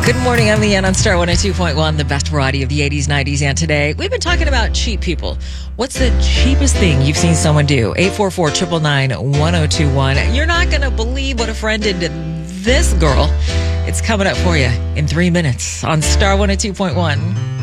Good morning, I'm Leanne on Star 102.1, the best variety of the 80s, 90s, and today. We've been talking about cheap people. What's the cheapest thing you've seen someone do? 844-999-1021. You're not going to believe what a friend did to this girl. It's coming up for you in 3 minutes on Star 102.1.